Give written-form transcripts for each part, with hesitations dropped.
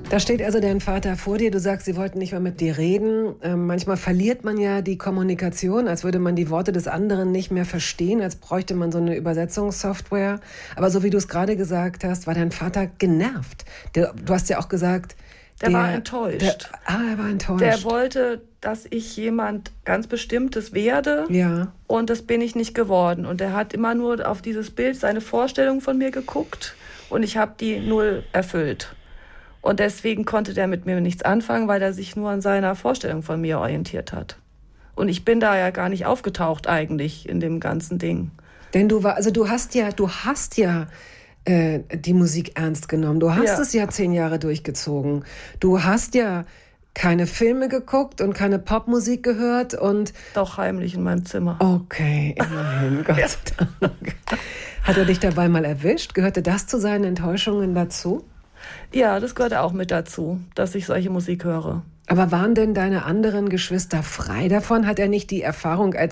Da steht also dein Vater vor dir, du sagst, sie wollten nicht mehr mit dir reden. Manchmal verliert man ja die Kommunikation, als würde man die Worte des anderen nicht mehr verstehen, als bräuchte man so eine Übersetzungssoftware. Aber so wie du es gerade gesagt hast, war dein Vater genervt. Du hast ja auch gesagt... Der war enttäuscht. Er war enttäuscht. Der wollte, dass ich jemand ganz Bestimmtes werde. Ja. Und das bin ich nicht geworden. Und er hat immer nur auf dieses Bild, seine Vorstellung von mir geguckt. Und ich habe die null erfüllt. Und deswegen konnte der mit mir nichts anfangen, weil er sich nur an seiner Vorstellung von mir orientiert hat. Und ich bin da ja gar nicht aufgetaucht eigentlich in dem ganzen Ding. Denn du hast ja die Musik ernst genommen. Du hast es ja 10 Jahre durchgezogen. Du hast ja keine Filme geguckt und keine Popmusik gehört und... Doch heimlich in meinem Zimmer. Okay, immerhin, Gott sei Dank. Hat er dich dabei mal erwischt? Gehörte das zu seinen Enttäuschungen dazu? Ja, das gehört auch mit dazu, dass ich solche Musik höre. Aber waren denn deine anderen Geschwister frei davon? Hat er nicht die Erfahrung als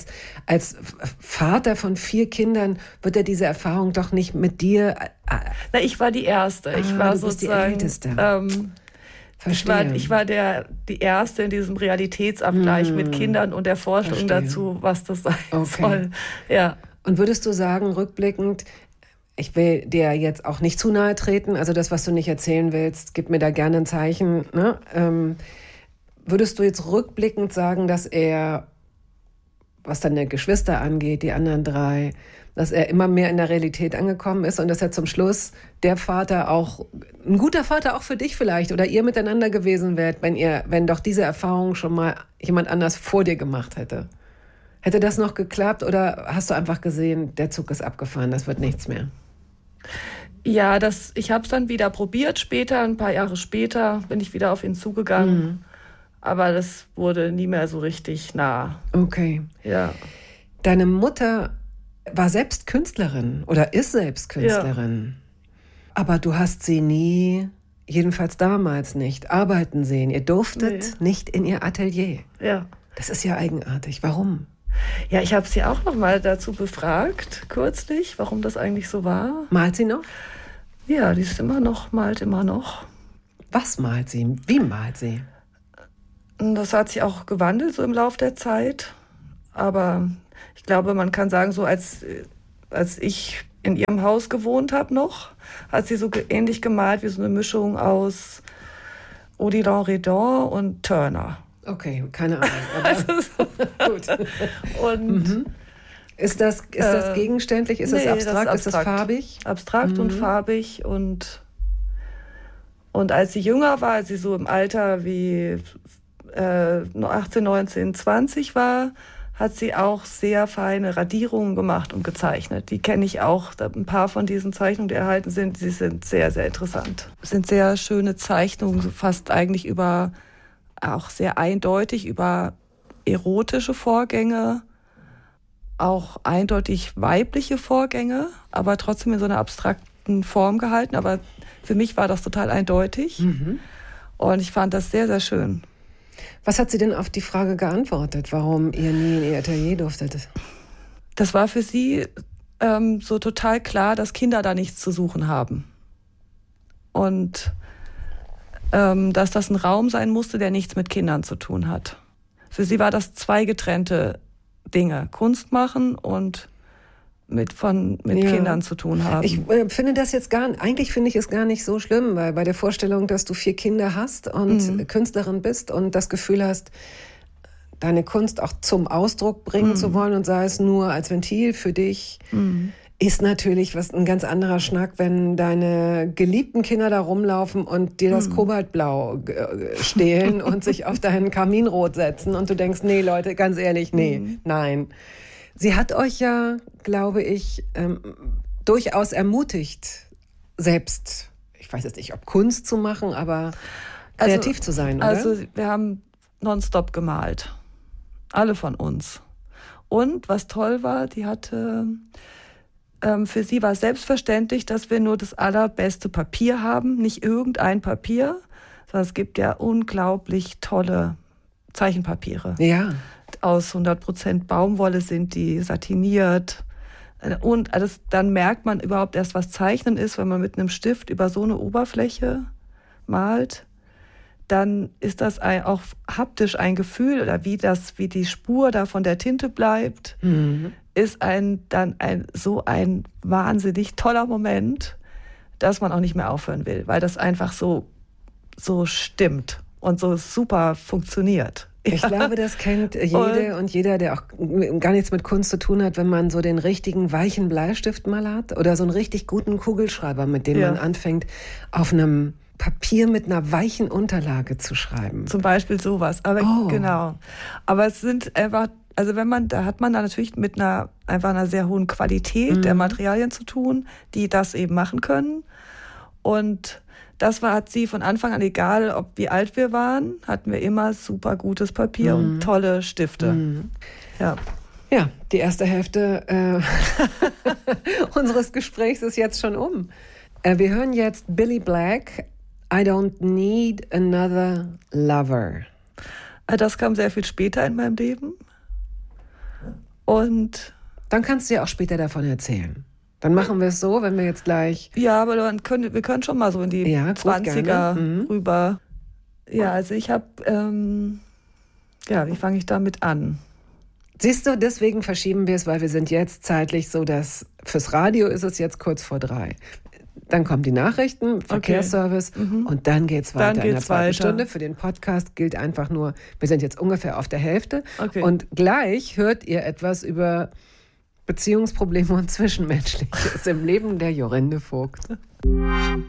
Vater von 4 Kindern, wird er diese Erfahrung doch nicht mit dir... Na, ich war die Erste. Ich war du bist sozusagen die Älteste. Verstehe. Ich war die Erste in diesem Realitätsabgleich mit Kindern und der Vorstellung dazu, was das sein soll. Ja. Und würdest du sagen, rückblickend, ich will dir jetzt auch nicht zu nahe treten, also das, was du nicht erzählen willst, gib mir da gerne ein Zeichen, ne? Würdest du jetzt rückblickend sagen, dass er, was deine Geschwister angeht, die anderen 3, dass er immer mehr in der Realität angekommen ist und dass er zum Schluss der Vater auch, ein guter Vater auch für dich vielleicht oder ihr miteinander gewesen wärt, wenn doch diese Erfahrung schon mal jemand anders vor dir gemacht hätte? Hätte das noch geklappt oder hast du einfach gesehen, der Zug ist abgefahren, das wird nichts mehr? Ja, ich habe es dann wieder probiert später, ein paar Jahre später bin ich wieder auf ihn zugegangen. Aber das wurde nie mehr so richtig nah. Okay. Ja. Deine Mutter war selbst Künstlerin oder ist selbst Künstlerin. Ja. Aber du hast sie nie, jedenfalls damals nicht, arbeiten sehen. Ihr durftet nicht in ihr Atelier. Ja. Das ist ja eigenartig. Warum? Ja, ich habe sie auch noch mal dazu befragt, kürzlich, warum das eigentlich so war. Malt sie noch? Ja, die ist malt immer noch. Was malt sie? Wie malt sie? Das hat sich auch gewandelt so im Laufe der Zeit. Aber ich glaube, man kann sagen, so als ich in ihrem Haus gewohnt habe noch, hat sie so ähnlich gemalt wie so eine Mischung aus Odilon Redon und Turner. Okay, keine Ahnung. Aber also gut. Und Ist das gegenständlich? Ist das abstrakt? Ist das farbig? Abstrakt und farbig. Und als sie jünger war, als sie so im Alter wie 18, 19, 20 war, hat sie auch sehr feine Radierungen gemacht und gezeichnet. Die kenne ich auch. Ein paar von diesen Zeichnungen, die erhalten sind, sie sind sehr, sehr interessant. Es sind sehr schöne Zeichnungen, fast eigentlich auch sehr eindeutig über erotische Vorgänge, auch eindeutig weibliche Vorgänge, aber trotzdem in so einer abstrakten Form gehalten. Aber für mich war das total eindeutig. Und ich fand das sehr, sehr schön. Was hat sie denn auf die Frage geantwortet, warum ihr nie in ihr Atelier durftet? Das war für sie so total klar, dass Kinder da nichts zu suchen haben. Und dass das ein Raum sein musste, der nichts mit Kindern zu tun hat. Für sie war das 2 getrennte Dinge. Kunst machen und mit Kindern zu tun haben. Ich finde das jetzt eigentlich finde ich es gar nicht so schlimm, weil bei der Vorstellung, dass du 4 Kinder hast und Künstlerin bist und das Gefühl hast, deine Kunst auch zum Ausdruck bringen zu wollen und sei es nur als Ventil für dich, ist natürlich ein ganz anderer Schnack, wenn deine geliebten Kinder da rumlaufen und dir das Kobaltblau stehlen und sich auf dein Kaminrot setzen und du denkst, nee Leute, ganz ehrlich, nein. Sie hat euch ja, glaube ich, durchaus ermutigt, selbst, ich weiß jetzt nicht, ob Kunst zu machen, aber kreativ zu sein, oder? Also wir haben nonstop gemalt. Alle von uns. Und was toll war, die hatte... für sie war es selbstverständlich, dass wir nur das allerbeste Papier haben, nicht irgendein Papier, sondern es gibt ja unglaublich tolle Zeichenpapiere. Ja. Aus 100% Baumwolle sind die, satiniert. Und dann merkt man überhaupt erst, was Zeichnen ist, wenn man mit einem Stift über so eine Oberfläche malt. dann ist das auch haptisch ein Gefühl oder wie die Spur da von der Tinte bleibt, ist so ein wahnsinnig toller Moment, dass man auch nicht mehr aufhören will, weil das einfach so stimmt und so super funktioniert. Ich glaube, das kennt jede und jeder, der auch gar nichts mit Kunst zu tun hat, wenn man so den richtigen weichen Bleistift mal hat oder so einen richtig guten Kugelschreiber, mit dem man anfängt, auf einem Papier mit einer weichen Unterlage zu schreiben. Zum Beispiel sowas. Aber genau. Aber es sind einfach, also da hat man da natürlich mit einer sehr hohen Qualität der Materialien zu tun, die das eben machen können. Und hat sie von Anfang an, egal wie alt wir waren, hatten wir immer super gutes Papier und tolle Stifte. Ja, die erste Hälfte unseres Gesprächs ist jetzt schon um. Wir hören jetzt Billy Black, I Don't Need Another Lover. Das kam sehr viel später in meinem Leben. Und dann kannst du ja auch später davon erzählen. Dann machen wir es so, wenn wir jetzt gleich... Ja, aber wir können schon mal so in die 20er rüber. Ja, also ich habe... wie fange ich damit an? Siehst du, deswegen verschieben wir es, weil wir sind jetzt zeitlich so, dass fürs Radio ist es jetzt kurz vor 3. Dann kommen die Nachrichten, Verkehrsservice und dann geht's weiter. Dann geht's in der zweiten weiter. Stunde. Für den Podcast gilt einfach nur, wir sind jetzt ungefähr auf der Hälfte. Okay. Und gleich hört ihr etwas über Beziehungsprobleme und Zwischenmenschliches im Leben der Jorinde Vogt.